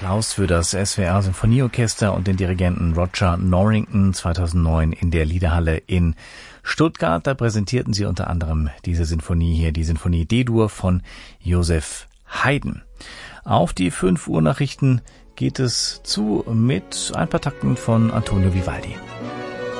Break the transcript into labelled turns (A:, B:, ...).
A: Applaus für das SWR Sinfonieorchester und den Dirigenten Roger Norrington 2009 in der Liederhalle in Stuttgart. Da präsentierten sie unter anderem diese Sinfonie hier, die Sinfonie D-Dur von Joseph Haydn. Auf die 5 Uhr Nachrichten geht es zu mit ein paar Takten von Antonio Vivaldi.